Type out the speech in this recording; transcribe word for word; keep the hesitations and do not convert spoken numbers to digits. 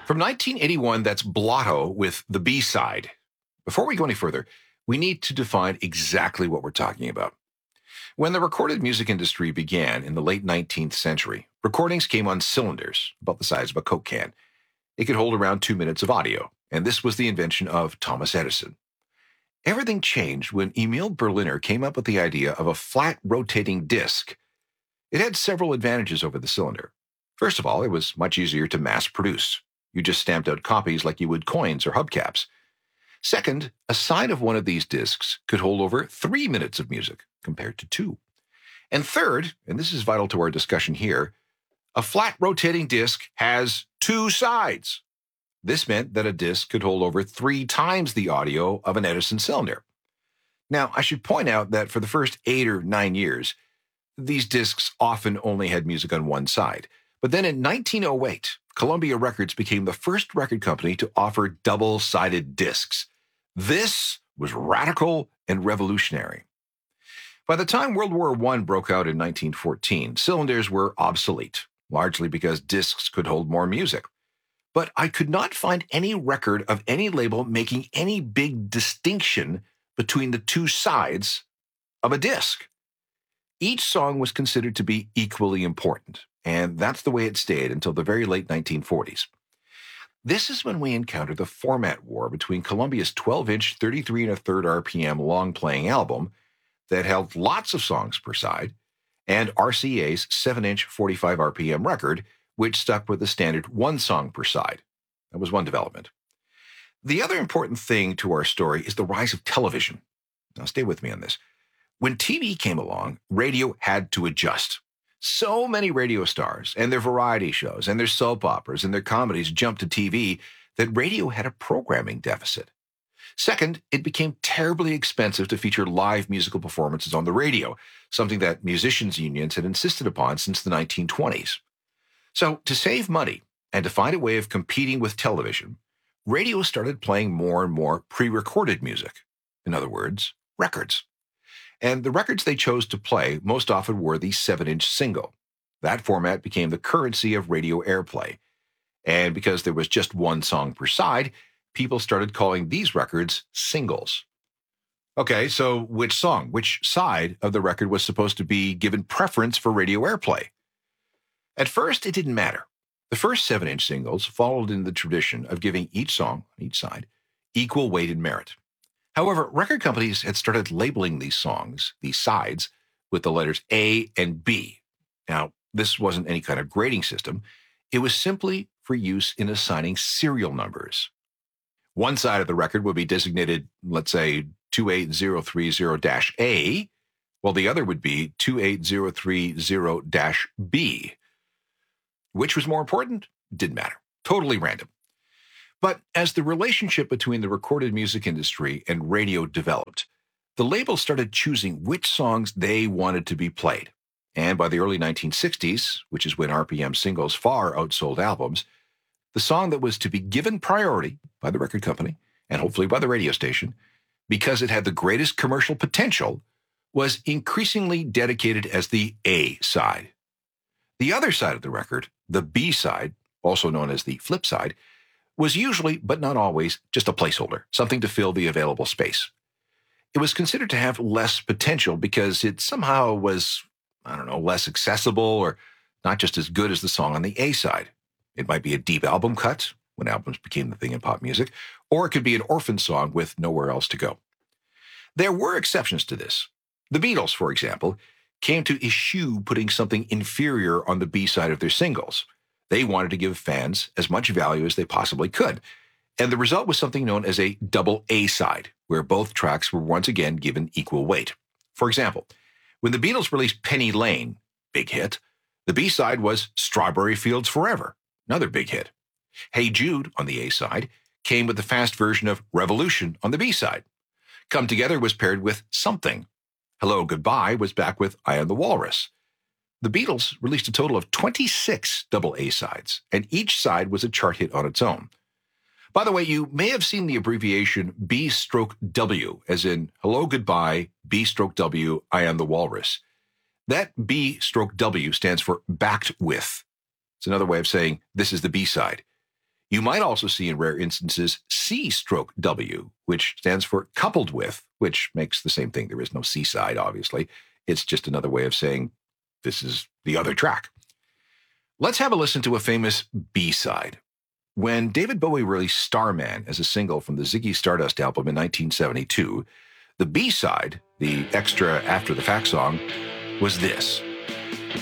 From nineteen eighty-one, that's Blotto with the B-side. Before we go any further, we need to define exactly what we're talking about. When the recorded music industry began in the late nineteenth century, recordings came on cylinders, about the size of a Coke can. It could hold around two minutes of audio, and this was the invention of Thomas Edison. Everything changed when Emil Berliner came up with the idea of a flat rotating disc. It had several advantages over the cylinder. First of all, it was much easier to mass produce. You just stamped out copies like you would coins or hubcaps. Second, a side of one of these discs could hold over three minutes of music compared to two. And third, and this is vital to our discussion here, a flat rotating disc has two sides. This meant that a disc could hold over three times the audio of an Edison cylinder. Now, I should point out that for the first eight or nine years, these discs often only had music on one side. But then in nineteen oh eight, Columbia Records became the first record company to offer double-sided discs. This was radical and revolutionary. By the time World War One broke out in nineteen fourteen, cylinders were obsolete, largely because discs could hold more music. But I could not find any record of any label making any big distinction between the two sides of a disc. Each song was considered to be equally important, and that's the way it stayed until the very late nineteen forties. This is when we encounter the format war between Columbia's twelve-inch, thirty-three and a third R P M long-playing album that held lots of songs per side, and R C A's seven-inch, forty-five R P M record, which stuck with the standard one song per side. That was one development. The other important thing to our story is the rise of television. Now, stay with me on this. When T V came along, radio had to adjust. So many radio stars and their variety shows and their soap operas and their comedies jumped to T V that radio had a programming deficit. Second, it became terribly expensive to feature live musical performances on the radio, something that musicians' unions had insisted upon since the nineteen twenties. So, to save money and to find a way of competing with television, radio started playing more and more pre-recorded music. In other words, records. And the records they chose to play most often were the seven-inch single. That format became the currency of radio airplay. And because there was just one song per side, people started calling these records singles. Okay, so which song, which side of the record was supposed to be given preference for radio airplay? At first, it didn't matter. The first seven-inch singles followed in the tradition of giving each song, on each side, equal weight and merit. However, record companies had started labeling these songs, these sides, with the letters A and B. Now, this wasn't any kind of grading system. It was simply for use in assigning serial numbers. One side of the record would be designated, let's say, two eight zero three zero A, while the other would be two eight zero three zero B. Which was more important? Didn't matter. Totally random. But as the relationship between the recorded music industry and radio developed, the label started choosing which songs they wanted to be played. And by the early nineteen sixties, which is when R P M singles far outsold albums, the song that was to be given priority by the record company, and hopefully by the radio station, because it had the greatest commercial potential, was increasingly dedicated as the A side. The other side of the record, the B side, also known as the flip side, was usually, but not always, just a placeholder, something to fill the available space. It was considered to have less potential because it somehow was, I don't know, less accessible or not just as good as the song on the A side. It might be a deep album cut, when albums became the thing in pop music, or it could be an orphan song with nowhere else to go. There were exceptions to this. The Beatles, for example, came to eschew putting something inferior on the B side of their singles. They wanted to give fans as much value as they possibly could. And the result was something known as a double A side, where both tracks were once again given equal weight. For example, when the Beatles released Penny Lane, big hit, the B side was Strawberry Fields Forever, another big hit. Hey Jude, on the A side, came with the fast version of Revolution on the B side. Come Together was paired with Something. Hello Goodbye was back with I Am the Walrus. The Beatles released a total of twenty-six double A sides, and each side was a chart hit on its own. By the way, you may have seen the abbreviation B stroke W, as in Hello Goodbye, B stroke W, I Am the Walrus. That B stroke W stands for backed with. It's another way of saying this is the B side. You might also see in rare instances C stroke W, which stands for coupled with, which makes the same thing. There is no C side, obviously. It's just another way of saying this is the other track. Let's have a listen to a famous B side. When David Bowie released Starman as a single from the Ziggy Stardust album in nineteen seventy-two, the B side, the extra after the fact song, was this.